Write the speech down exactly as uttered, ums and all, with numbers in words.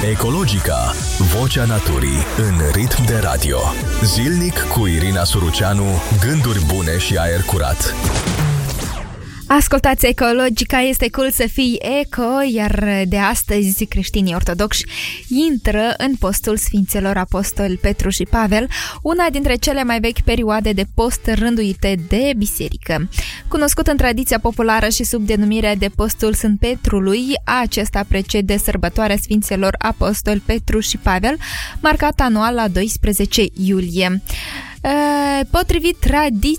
Ecologica, vocea naturii în ritm de radio. Zilnic cu Irina Suruceanu, gânduri bune și aer curat. Ascultați Ecologica, este cool să fii eco, iar de astăzi creștinii ortodoxi intră în postul Sfinților Apostoli Petru și Pavel, una dintre cele mai vechi perioade de post rânduite de biserică. Cunoscut în tradiția populară și sub denumirea de postul Sfânt Petrului, acesta precede sărbătoarea Sfinților Apostoli Petru și Pavel, marcată anual la doisprezece iulie. Potrivit tradiției,